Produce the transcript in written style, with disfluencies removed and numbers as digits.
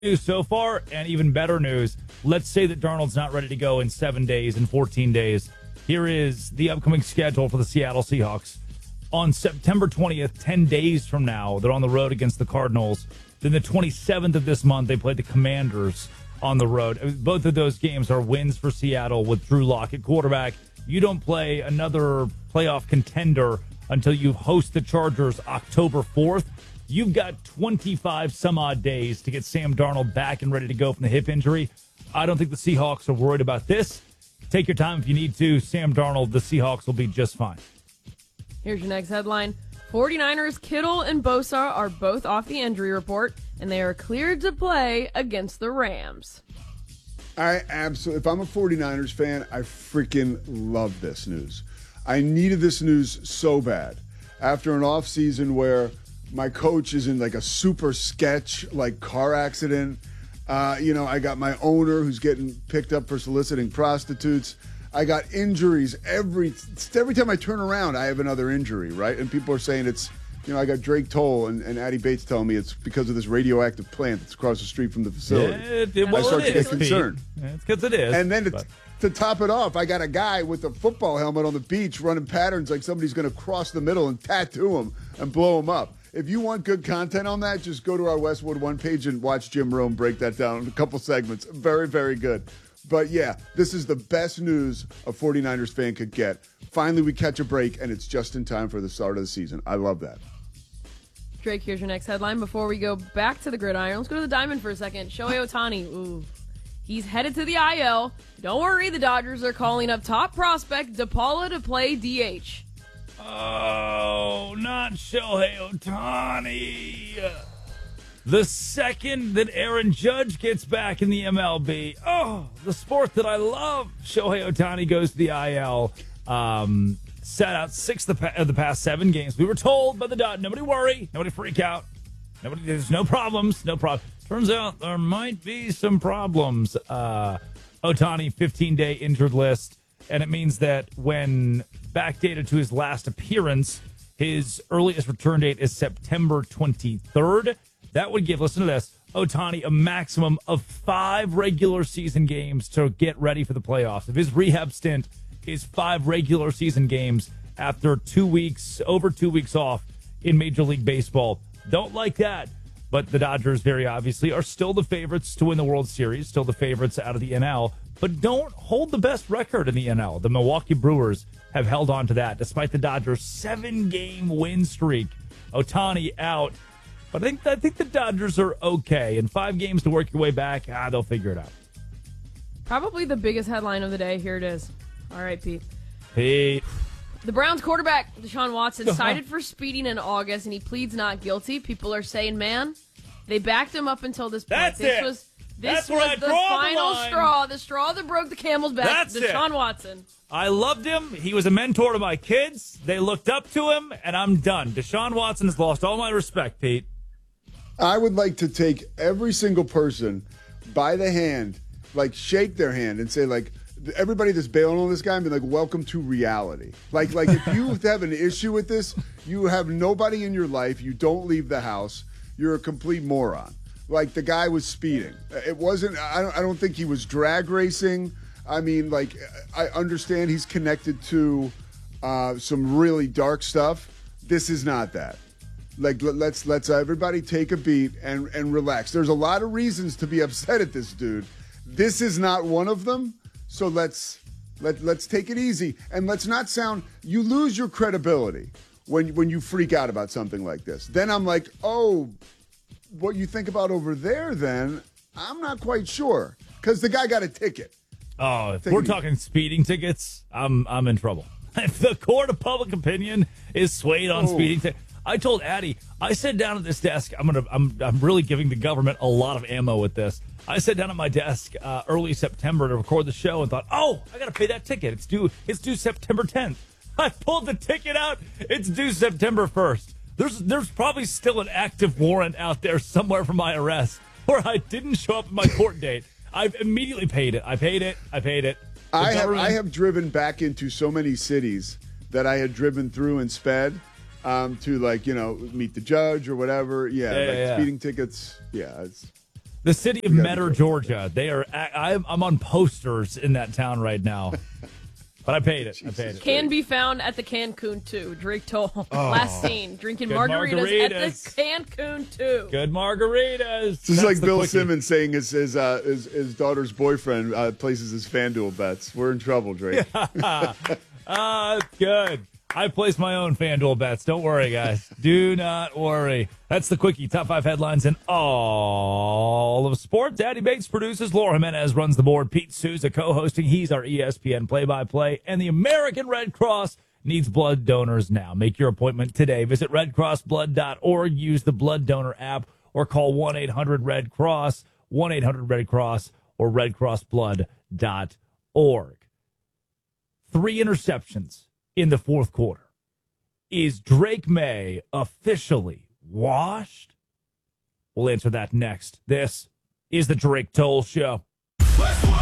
news so far, and even better news. Let's say that Darnold's not ready to go in 7 days and 14 days. Here is the upcoming schedule for the Seattle Seahawks. On September 20th, 10 days from now, they're on the road against the Cardinals. Then the 27th of this month, they play the Commanders on the road. Both of those games are wins for Seattle with Drew Lock at quarterback. You don't play another playoff contender until you host the Chargers October 4th. You've got 25 some odd days to get Sam Darnold back and ready to go from the hip injury. I don't think the Seahawks are worried about this. Take your time if you need to. Sam Darnold, the Seahawks will be just fine. Here's your next headline. 49ers Kittle and Bosa are both off the injury report, and they are cleared to play against the Rams. I absolutely, if I'm a 49ers fan, I freaking love this news. I needed this news so bad. After an offseason where my coach is in like a super sketch, like car accident. I got my owner who's getting picked up for soliciting prostitutes. I got injuries every time I turn around, I have another injury, right? And people are saying it's, I got Drake Toll and Addie Bates telling me it's because of this radioactive plant that's across the street from the facility. I start to get concerned. It's because it is. And then to top it off, I got a guy with a football helmet on the beach running patterns like somebody's going to cross the middle and tattoo him and blow him up. If you want good content on that, just go to our Westwood One page and watch Jim Rome break that down in a couple segments. Very, very good. But yeah, this is the best news a 49ers fan could get. Finally, we catch a break, and it's just in time for the start of the season. I love that. Drake, here's your next headline. Before we go back to the gridiron, let's go to the diamond for a second. Shohei Ohtani, ooh, he's headed to the IL. Don't worry, the Dodgers are calling up top prospect DePaula to play DH. Oh, not Shohei Ohtani. The second that Aaron Judge gets back in the MLB, the sport that I love, Shohei Ohtani goes to the IL. Sat out 6 of the past 7 games. We were told by the Dodgers, nobody worry, nobody freak out. There's no problems, no problem. Turns out there might be some problems. Ohtani, 15-day injured list, and it means that when backdated to his last appearance, his earliest return date is September 23rd. That would give, listen to this, Ohtani a maximum of 5 regular season games to get ready for the playoffs. If his rehab stint is 5 regular season games after over 2 weeks off in Major League Baseball. Don't like that. But the Dodgers, very obviously, are still the favorites to win the World Series, still the favorites out of the NL, but don't hold the best record in the NL. The Milwaukee Brewers have held on to that, despite the Dodgers' 7-game win streak. Ohtani out. But I think the Dodgers are okay. In 5 games to work your way back, they'll figure it out. Probably the biggest headline of the day. Here it is. All right, Pete. Pete. The Browns quarterback, Deshaun Watson, cited for speeding in August, and he pleads not guilty. People are saying, man, they backed him up until this point. This was the final straw, the straw that broke the camel's back. That's Deshaun Watson. I loved him. He was a mentor to my kids. They looked up to him, and I'm done. Deshaun Watson has lost all my respect, Pete. I would like to take every single person by the hand, like shake their hand and say, like, everybody that's bailing on this guy and be like, welcome to reality. Like if you have an issue with this, you have nobody in your life, you don't leave the house, you're a complete moron. Like, the guy was speeding. It wasn't, I don't think he was drag racing. I mean, like, I understand he's connected to some really dark stuff. This is not that. Like, let's everybody take a beat and relax. There's a lot of reasons to be upset at this dude. This is not one of them. So let's take it easy, and let's not sound. You lose your credibility when you freak out about something like this. Then I'm like, oh, what you think about over there? Then I'm not quite sure, because the guy got a ticket. Oh, if we're talking speeding tickets, I'm in trouble. If the court of public opinion is swayed on speeding tickets. I told Addie, I sat down at this desk. I'm really giving the government a lot of ammo with this. I sat down at my desk early September to record the show and thought, I got to pay that ticket. It's due September 10th. I pulled the ticket out. It's due September 1st. There's probably still an active warrant out there somewhere for my arrest where I didn't show up at my court date. I've immediately paid it. I paid it. I have driven back into so many cities that I had driven through and sped. To meet the judge or whatever. Speeding tickets. Yeah. The city of gotta Metter, be Georgia. They are. I'm on posters in that town right now. But I paid it. Can be found at the Cancun 2. Drake Toll. Last scene. Drinking Good margaritas at margaritas. the Cancun 2. Good margaritas. This is like the Bill quickie. Simmons saying his daughter's boyfriend places his FanDuel bets. We're in trouble, Drake. It's good. I place my own FanDuel bets. Don't worry, guys. Do not worry. That's the quickie. Top 5 headlines in all of sport. Daddy Bates produces. Laura Jimenez runs the board. Pete Souza co-hosting. He's our ESPN play-by-play. And the American Red Cross needs blood donors now. Make your appointment today. Visit redcrossblood.org. Use the blood donor app or call 1-800-RED-CROSS, 1-800-RED-CROSS, or redcrossblood.org. 3 interceptions in the fourth quarter. Is Drake May officially washed? We'll answer that next. This is the Drake Toll Show.